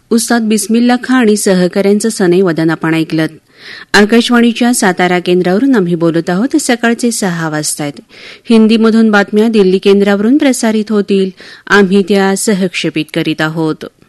उस्ताद बिस्मिल्ला खां आणि सहकाऱ्यांचं सनई वदन आपण ऐकलं. आकाशवाणीच्या सातारा केंद्रावरून आम्ही बोलत आहोत. सकाळचे 6 वाजतायत. हिंदीमधून बातम्या दिल्ली केंद्रावरून प्रसारित होतील. आम्ही त्या सहक्षेपित करीत आहोत.